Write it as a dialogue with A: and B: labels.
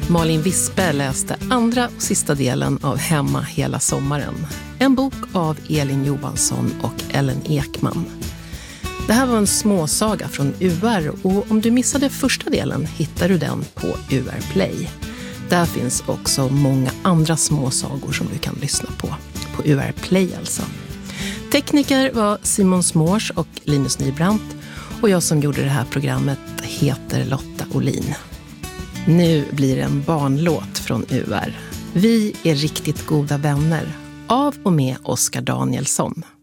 A: Malin Wisper läste andra och sista delen av Hemma hela sommaren. En bok av Elin Johansson och Ellen Ekman. Det här var en småsaga från UR och om du missade första delen hittar du den på UR Play. Där finns också många andra småsagor som du kan lyssna på UR Play alltså. Tekniker var Simon Smårs och Linus Nybrant och jag som gjorde det här programmet heter Lotta Olin. Nu blir det en barnlåt från UR. Vi är riktigt goda vänner av och med Oskar Danielsson.